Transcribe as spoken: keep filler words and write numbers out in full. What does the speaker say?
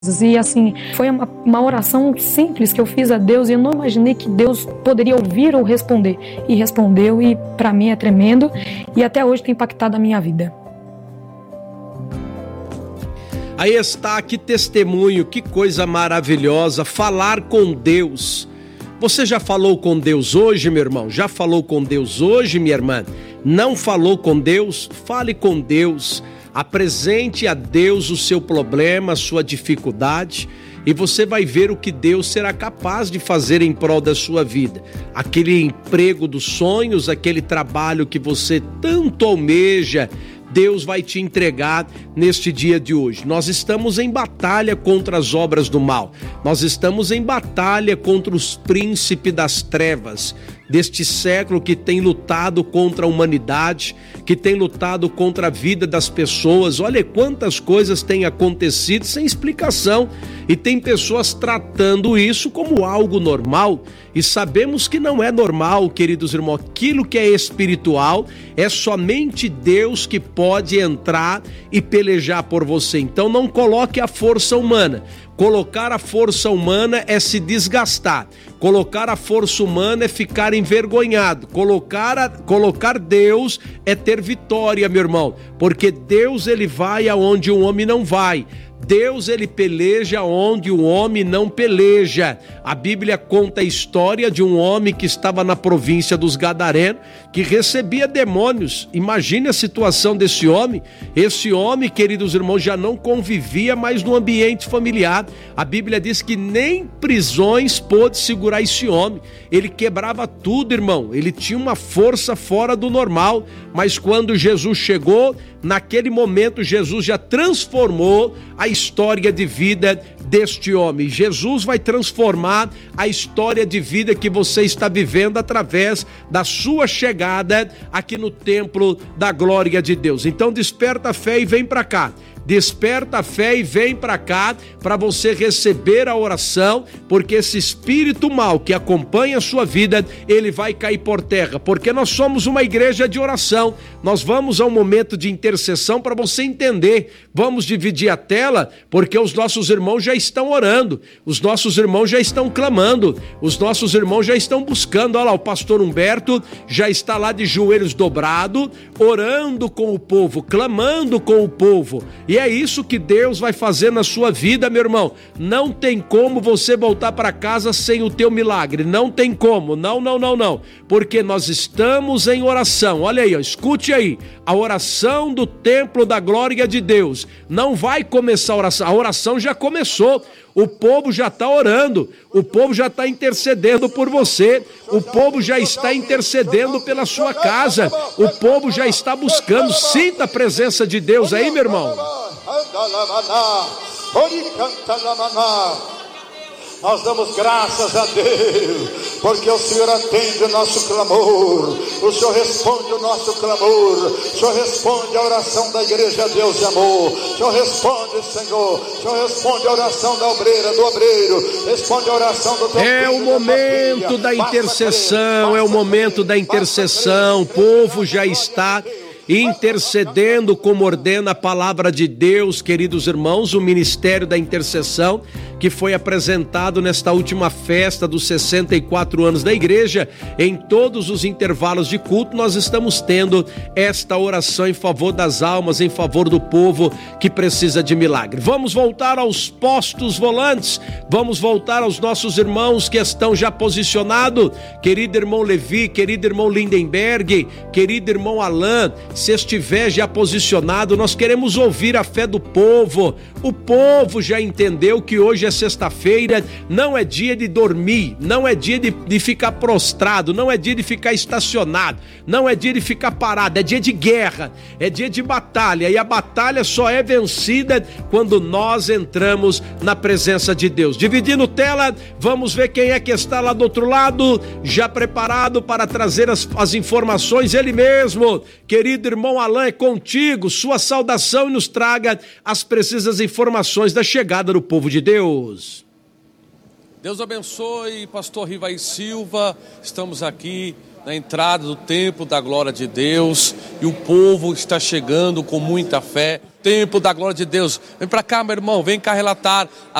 E assim, foi uma, uma oração simples que eu fiz a Deus e eu não imaginei que Deus poderia ouvir ou responder. E respondeu, e para mim é tremendo, e até hoje tem impactado a minha vida. Aí está, que testemunho, que coisa maravilhosa, falar com Deus. Você já falou com Deus hoje, meu irmão? Já falou com Deus hoje, minha irmã? Não falou com Deus? Fale com Deus. Apresente a Deus o seu problema, a sua dificuldade, e você vai ver o que Deus será capaz de fazer em prol da sua vida. Aquele emprego dos sonhos, aquele trabalho que você tanto almeja, Deus vai te entregar neste dia de hoje. Nós estamos em batalha contra as obras do mal. Nós estamos em batalha contra os príncipes das trevas deste século que tem lutado contra a humanidade, que tem lutado contra a vida das pessoas. Olha quantas coisas têm acontecido sem explicação, e tem pessoas tratando isso como algo normal, e sabemos que não é normal, queridos irmãos. Aquilo que é espiritual é somente Deus que pode entrar e pelejar por você. Então não coloque a força humana. Colocar a força humana é se desgastar. Colocar a força humana é ficar envergonhado. Colocar, a, colocar Deus é ter vitória, meu irmão. Porque Deus, ele vai aonde o homem não vai. Deus, ele peleja onde o homem não peleja. A Bíblia conta a história de um homem que estava na província dos Gadarenos, que recebia demônios. Imagine a situação desse homem. Esse homem, queridos irmãos, já não convivia mais no ambiente familiar. A Bíblia diz que nem prisões pôde segurar esse homem. Ele quebrava tudo, irmão. Ele tinha uma força fora do normal. Mas quando Jesus chegou, naquele momento Jesus já transformou a história de vida deste homem. Jesus vai transformar a história de vida que você está vivendo através da sua chegada aqui no templo da glória de Deus. Então desperta a fé e vem para cá. Desperta a fé e vem para cá para você receber a oração, porque esse espírito mal que acompanha a sua vida, ele vai cair por terra, porque nós somos uma igreja de oração. Nós vamos ao momento de intercessão para você entender. Vamos dividir a tela, porque os nossos irmãos já estão orando, os nossos irmãos já estão clamando, os nossos irmãos já estão buscando. Olha lá, o pastor Humberto já está lá de joelhos dobrados, orando com o povo, clamando com o povo. E é isso que Deus vai fazer na sua vida, meu irmão. Não tem como você voltar para casa sem o teu milagre. Não tem como. Não, não, não, não. Porque nós estamos em oração. Olha aí, ó, escute aí. A oração do templo da glória de Deus. Não vai começar a oração. A oração já começou. O povo já está orando, o povo já está intercedendo por você, o povo já está intercedendo pela sua casa, o povo já está buscando. Sinta a presença de Deus aí, meu irmão. Nós damos graças a Deus, porque o Senhor atende o nosso clamor, o Senhor responde o nosso clamor, o Senhor responde a oração da igreja Deus e Amor, o Senhor responde, Senhor, o Senhor responde a oração da obreira, do obreiro, responde a oração do teu É o momento da intercessão, é o momento da intercessão, o povo já está intercedendo como ordena a palavra de Deus, queridos irmãos. O ministério da intercessão que foi apresentado nesta última festa dos sessenta e quatro anos da igreja, em todos os intervalos de culto, nós estamos tendo esta oração em favor das almas, em favor do povo que precisa de milagre. Vamos voltar aos postos volantes, vamos voltar aos nossos irmãos que estão já posicionados. Querido irmão Levi, querido irmão Lindenberg, querido irmão Alain, se estiver já posicionado, nós queremos ouvir a fé do povo. O povo já entendeu que hoje é sexta-feira, não é dia de dormir, não é dia de, de ficar prostrado, não é dia de ficar estacionado, não é dia de ficar parado, é dia de guerra, é dia de batalha, e a batalha só é vencida quando nós entramos na presença de Deus. Dividindo tela, vamos ver quem é que está lá do outro lado, já preparado para trazer as, as informações, ele mesmo. Querido irmão Alain, é contigo, sua saudação, e nos traga as precisas informações da chegada do povo de Deus. Deus abençoe, pastor Rivaí Silva. Estamos aqui na entrada do templo da glória de Deus, e o povo está chegando com muita fé. Templo da glória de Deus. Vem para cá, meu irmão, vem cá relatar